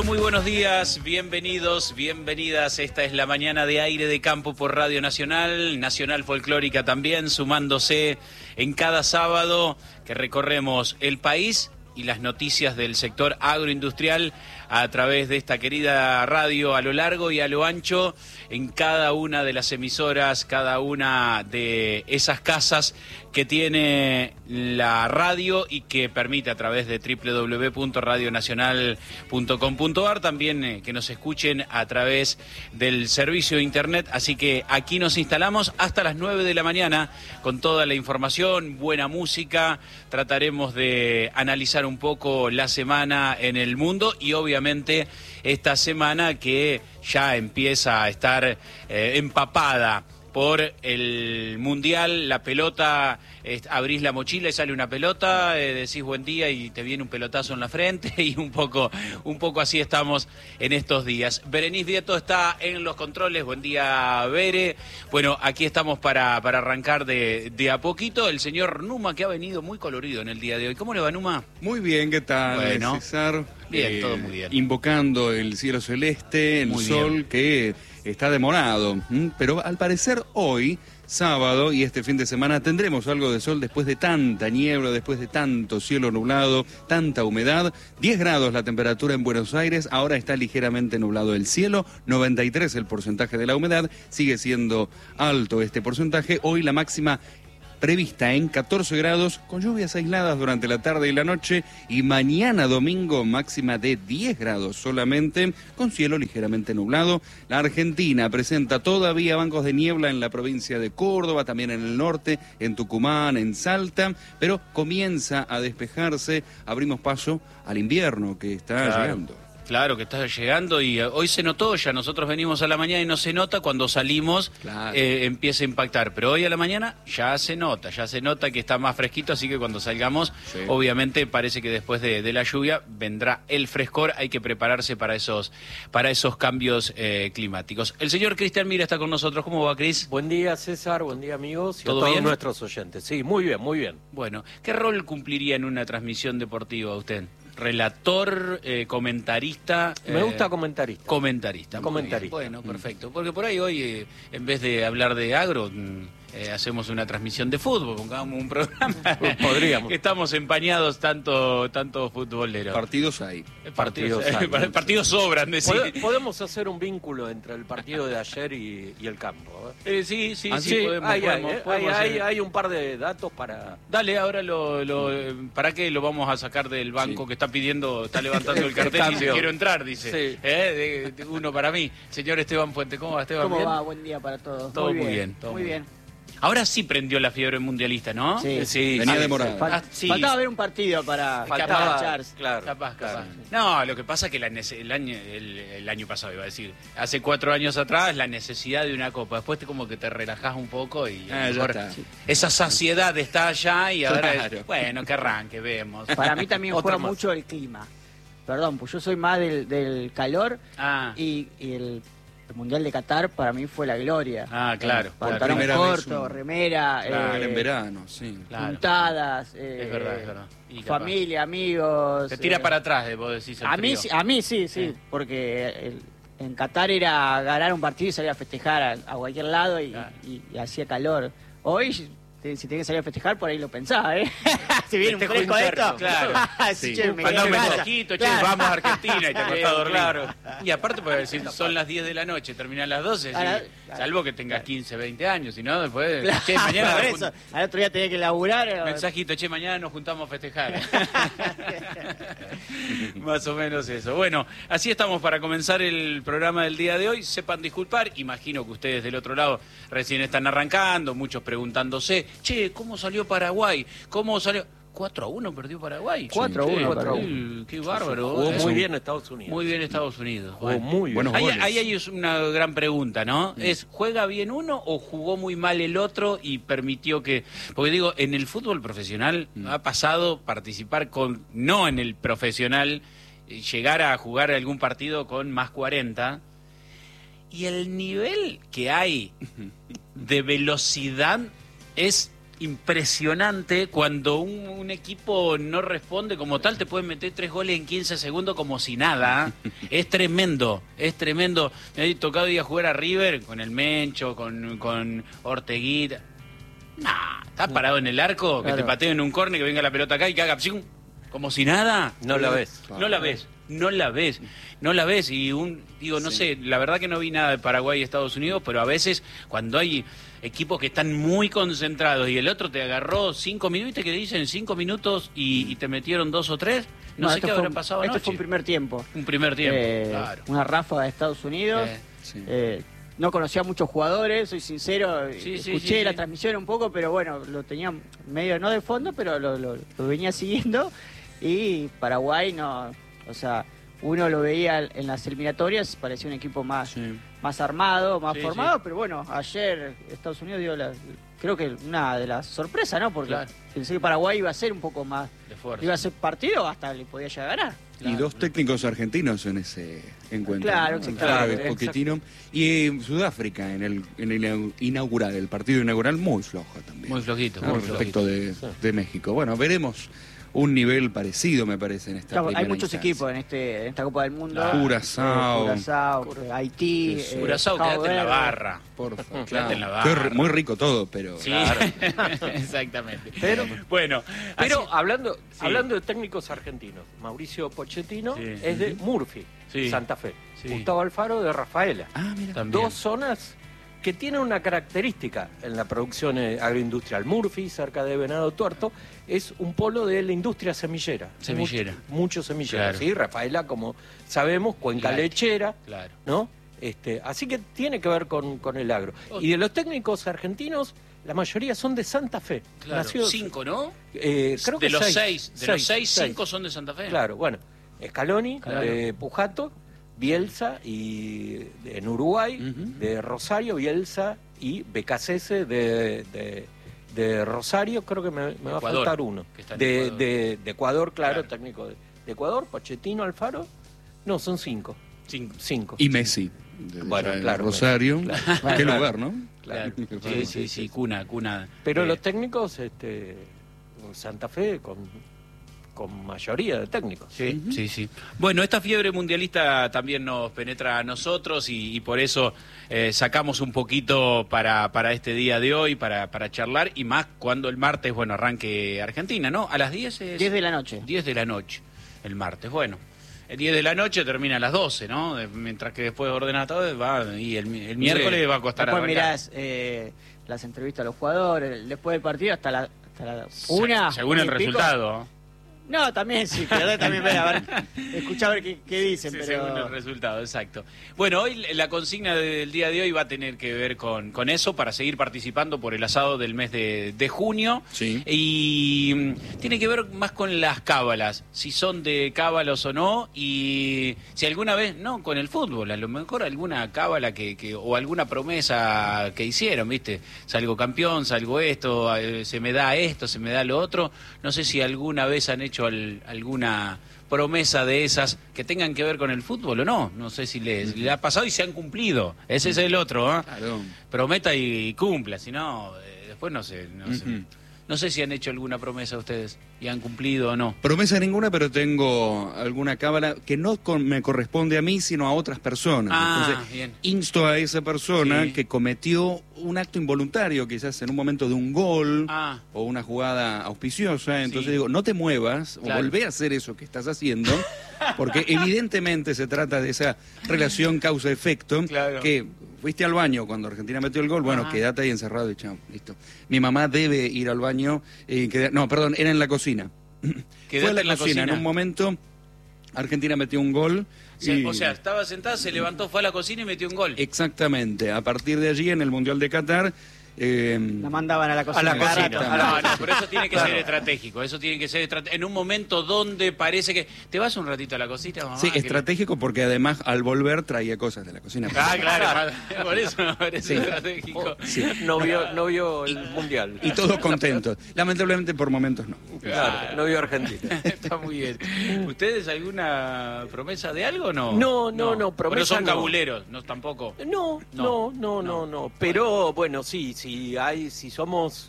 Muy buenos días, bienvenidos, bienvenidas. Esta es la mañana de Aire de Campo por Radio Nacional, Nacional Folclórica también, sumándose en cada sábado que recorremos el país y las noticias del sector agroindustrial a través de esta querida radio a lo largo y a lo ancho en cada una de las emisoras, cada una de esas casas que tiene la radio y que permite a través de www.radionacional.com.ar también que nos escuchen a través del servicio de internet. Así que aquí nos instalamos hasta las 9 de la mañana con toda la información, buena música. Trataremos de analizar un poco la semana en el mundo y obviamente esta semana que ya empieza a estar empapada por el Mundial, la pelota, abrís la mochila y sale una pelota, decís buen día y te viene un pelotazo en la frente y un poco así estamos en estos días. Berenice Vieto está en los controles, buen día Bere. Bueno, aquí estamos para arrancar de a poquito. El señor Numa que ha venido muy colorido en el día de hoy. ¿Cómo le va, Numa? Muy bien, ¿qué tal, bueno, César? Bien, todo muy bien. Invocando el cielo celeste, el muy sol bien. que está demorado, pero al parecer hoy, sábado y este fin de semana tendremos algo de sol después de tanta niebla, después de tanto cielo nublado, tanta humedad. 10 grados la temperatura en Buenos Aires, ahora está ligeramente nublado el cielo, 93 el porcentaje de la humedad, sigue siendo alto este porcentaje. Hoy la máxima prevista en 14 grados, con lluvias aisladas durante la tarde y la noche, y mañana domingo máxima de 10 grados solamente, con cielo ligeramente nublado. La Argentina presenta todavía bancos de niebla en la provincia de Córdoba, también en el norte, en Tucumán, en Salta, pero comienza a despejarse, abrimos paso al invierno que está llegando. Claro que está llegando y hoy se notó ya, nosotros venimos a la mañana y no se nota, cuando salimos Claro. Empieza a impactar, pero hoy a la mañana ya se nota que está más fresquito, así que cuando salgamos, Sí. obviamente parece que después de la lluvia vendrá el frescor, hay que prepararse para esos cambios climáticos. El señor Cristian Mira está con nosotros, ¿cómo va, Cris? Buen día, César, buen día, amigos, y a ¿Todo todos bien? nuestros oyentes. Sí, muy bien, muy bien. Bueno, ¿qué rol cumpliría en una transmisión deportiva usted? ¿Relator, comentarista? Me gusta comentarista. Comentarista. Muy Comentarista. bien. Bueno, perfecto. Porque por ahí hoy, en vez de hablar de agro, hacemos una transmisión de fútbol, pongamos un programa. Podríamos. Estamos empañados tanto futboleros. Partidos hay. Partidos hay. partidos sobran, decir. Podemos hacer un vínculo entre el partido de ayer y el campo. Sí, podemos Hay un par de datos para... Dale, ahora ¿para qué lo vamos a sacar del banco que está pidiendo, está levantando el cartel y dice, Cambio. quiero entrar, dice. Sí. De uno para mí. Señor Esteban Puente, ¿cómo va, Esteban? ¿Cómo ¿Bien? va? Buen día para todos. Todo muy bien, todo Muy muy bien. Ahora sí prendió la fiebre mundialista, ¿no? Sí. Venía demorado. Sí. Faltaba ver un partido para Faltaba, engancharse. claro. Capaz. Claro. No, lo que pasa es que el año pasado, iba a decir, hace 4 años atrás, la necesidad de una copa. Después como que te relajás un poco y a lo Ya mejor está. esa saciedad está allá y ahora Claro. bueno, que arranque, vemos. Para mí también Otra juega más. mucho el clima. Perdón, pues yo soy más del calor Ah, y el Mundial de Qatar para mí fue la gloria. claro. Pantalón primera vez corto, un- remera, Claro, En verano, sí. Claro. puntadas, Es verdad. Y capaz. familia, amigos. Te tira para atrás, vos decís el frío. A mí sí, porque en Qatar era ganar un partido y salir a festejar a cualquier lado y, Claro. y hacía calor. Hoy, si tenés que salir a festejar, por ahí lo pensaba, ¿eh? Si viene un Festejo fresco de interno, esto. claro. Sí, Sí. che, me Mandá quedé un en casa. mensajito, che, Claro. vamos a Argentina y te acostás a dormir. Claro. Y aparte, puede decir, son las 10 de la noche, terminan las 12, Claro, sí, claro. salvo que tengas 15, 20 años, si no, después, Claro, che, mañana por eso. Al otro día tenía que laburar. mensajito, che, mañana nos juntamos a festejar. Más o menos eso. Bueno, así estamos para comenzar el programa del día de hoy. Sepan disculpar, imagino que ustedes del otro lado recién están arrancando, muchos preguntándose, che, ¿cómo salió Paraguay? ¿Cómo salió? 4-1 perdió Paraguay. 4-1 Paraguay. Qué bárbaro. Jugó Eso. muy bien Estados Unidos. Muy bien Estados Unidos. Jugó Bueno. muy bien. Buenos Ahí, goles. ahí hay una gran pregunta, ¿no? Es, ¿juega bien uno o jugó muy mal el otro y permitió que...? Porque digo, en el fútbol profesional ha pasado participar con... No en el profesional, llegar a jugar algún partido con más 40. Y el nivel que hay de velocidad es impresionante cuando un equipo no responde como tal, te pueden meter 3 goles en 15 segundos como si nada. Es tremendo, es tremendo. Me ha tocado ir a jugar a River con el Mencho, con Orteguita. Nah, estás parado en el arco, que te pateen en un córner, que venga la pelota acá y que haga ¡psium! Como si nada. No la ves. No la ves. No la ves, no la ves. Y no sé, la verdad que no vi nada de Paraguay y Estados Unidos, pero a veces cuando hay equipos que están muy concentrados y el otro te agarró 5 minutos, que dicen 5 minutos y te metieron 2 o 3, no sé qué habrá pasado anoche. Este fue un primer tiempo. Un primer tiempo, claro. Una ráfaga de Estados Unidos. No conocía a muchos jugadores, soy sincero, escuché la transmisión un poco, pero bueno, lo tenía medio no de fondo, pero lo venía siguiendo. Y Paraguay no, o sea, uno lo veía en las eliminatorias, parecía un equipo más armado, más formado, pero bueno, ayer Estados Unidos dio creo que una de las sorpresas, ¿no? Porque pensé que Paraguay iba a ser un poco más de fuerza. Iba a ser partido, hasta le podía llegar a ganar. Y 2 técnicos argentinos en ese encuentro. Claro, ¿no? exactamente. Pochettino. Y Sudáfrica en el inaugural, el partido inaugural, muy flojo también. Muy flojito. Respecto de México. Bueno, veremos un nivel parecido, me parece, en esta primera hay muchos instancia. equipos en esta Copa del Mundo. Curazao, Haití, Curazao, quédate en la barra. Por favor, quédate en la barra. Muy rico todo, pero... Sí, exactamente. Pero hablando hablando de técnicos argentinos, Mauricio Pochettino es de Murphy, Santa Fe. Gustavo Alfaro de Rafaela. Mira. También. 2 zonas que tienen una característica en la producción agroindustrial. Murphy, cerca de Venado Tuerto, es un polo de la industria semillera. Mucho semillero, ¿sí? Rafaela, como sabemos, cuenca lechera, ¿no? Así que tiene que ver con el agro. Y de los técnicos argentinos, la mayoría son de Santa Fe. Claro. 5, ¿no? Creo que de los 6. De los 6, 5 son de Santa Fe. Claro, bueno. Scaloni, de Pujato, Bielsa y en Uruguay, de Rosario, Bielsa y Becasese de Rosario, creo que me va a faltar uno. De Ecuador, claro, técnico de Ecuador, Pochettino, Alfaro. No, son 5. 5. Y Messi. Bueno, claro. Rosario. Messi. Qué lugar, ¿no? Claro. Sí, cuna. Pero los técnicos, Santa Fe con mayoría de técnicos. Sí. Bueno, esta fiebre mundialista también nos penetra a nosotros y por eso sacamos un poquito para este día de hoy, para charlar, y más cuando el martes, arranque Argentina, ¿no? A las 10 es... 10 de la noche. 10 de la noche, el martes. Bueno, el 10 de la noche termina a las 12, ¿no? Mientras que después ordena todo, y el miércoles va a costar después arrancar. Mirás las entrevistas a los jugadores, después del partido hasta la 1. Según el resultado. No, también sí, pero también escuchá a ver qué dicen. Pero... Según el resultado, exacto. Bueno, hoy la consigna del día de hoy va a tener que ver con eso, para seguir participando por el asado del mes de junio. Sí. Y tiene que ver más con las cábalas, si son de cábalos o no, y si alguna vez, no, con el fútbol, a lo mejor alguna cábala o alguna promesa que hicieron, ¿viste? Salgo campeón, salgo esto, se me da esto, se me da lo otro. No sé si alguna vez han hecho alguna promesa de esas que tengan que ver con el fútbol o no. No sé si le ha pasado y se han cumplido. Ese es el otro, ¿eh? Claro. Prometa y cumpla, si no, después no sé. No sé si han hecho alguna promesa ustedes y han cumplido o no. Promesa ninguna, pero tengo alguna cábala que no me corresponde a mí, sino a otras personas. Entonces, bien. Insto a esa persona que cometió un acto involuntario, quizás en un momento de un gol o una jugada auspiciosa. Entonces digo, no te muevas o volvé a hacer eso que estás haciendo, porque evidentemente se trata de esa relación causa-efecto que... Fuiste al baño cuando Argentina metió el gol, bueno, quédate ahí encerrado y chao, listo. Mi mamá debe ir al baño, era en la cocina. Fue a la cocina, en un momento Argentina metió un gol. O sea, estaba sentada, se levantó, fue a la cocina y metió un gol. Exactamente, a partir de allí en el Mundial de Qatar... la mandaban a la cocina. No, pero eso tiene que ser estratégico. Eso tiene que ser en un momento donde parece que te vas un ratito a la cocina. Mamá, sí, estratégico porque además al volver traía cosas de la cocina. Claro. Por eso me parece estratégico. Sí. No vio el mundial. Y todos contentos. Lamentablemente por momentos no. Claro, no vio Argentina. Está muy bien. ¿Ustedes alguna promesa de algo o no? No, promesa. Pero son cabuleros, no tampoco. No. Pero bueno, sí, si somos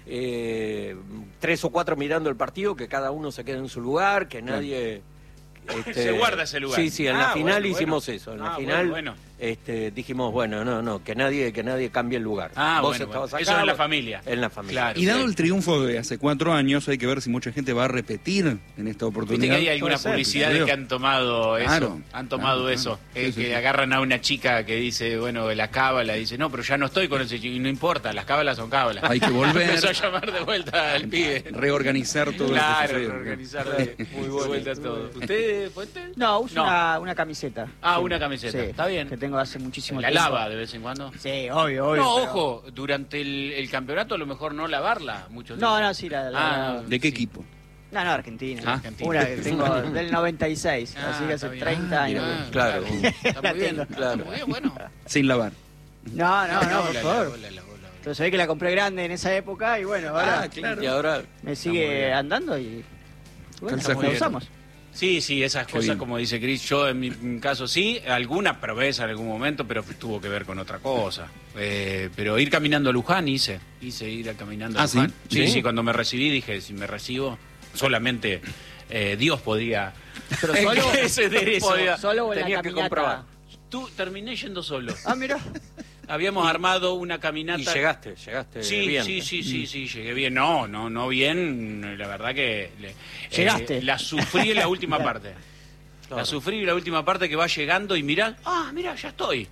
3 o 4 mirando el partido, que cada uno se quede en su lugar, que nadie... se guarda ese lugar. Sí, en la final hicimos eso. En la final dijimos, que nadie cambie el lugar. Vos estabas acá, eso es en la familia. En la familia. Claro, y dado el triunfo de hace 4 años, hay que ver si mucha gente va a repetir en esta oportunidad. Viste que hay algunas publicidades que han tomado eso. Claro, han tomado eso. Sí. Agarran a una chica que dice, la cábala, dice, no, pero ya no estoy con ese chico. Y no importa, las cábalas son cábalas. Hay que volver. Empezó a llamar de vuelta al pibe. Reorganizar todo. Claro, reorganizar muy de vuelta todo. ¿Usted, Fuente? No, uso una camiseta. Una camiseta. Sí, Está bien. Que tengo hace muchísimo ¿La tiempo. lava de vez en cuando? Sí, obvio. No, ojo, durante el campeonato a lo mejor no lavarla. Sí, la ¿De qué equipo? No, Argentina. Argentina. Una que tengo del 96, así que hace 30 años. Claro. Está muy bien. Está muy bien, bueno. Sin lavar. No, por favor. Pero se ve que la compré grande en esa época y bueno, ahora, claro. Y ahora me sigue andando y bueno, la usamos. Sí, esas cosas bien. como dice Cris, yo en mi caso sí, alguna probé en algún momento, pero tuvo que ver con otra cosa. Pero ir caminando a Luján hice ir caminando a Luján. Sí, cuando me recibí dije, si me recibo, solamente Dios podía... Pero solo, solo o en tenía la que caminata. comprobar. Terminé yendo solo. Mirá. Habíamos armado una caminata. Y llegaste bien. Sí, llegué bien. No bien, la verdad que... ¿Llegaste? La sufrí en la última parte. Claro. La sufrí en la última parte que va llegando y mirá, mirá, ya estoy.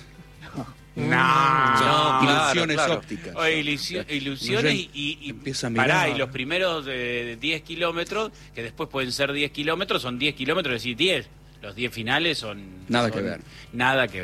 Ilusiones claro. ópticas. Ilusiones y empieza a mirar. y los primeros de 10 kilómetros, que después pueden ser 10 kilómetros, son 10 kilómetros, es decir, 10. Los 10 finales son... Nada que ver. Nada que ver.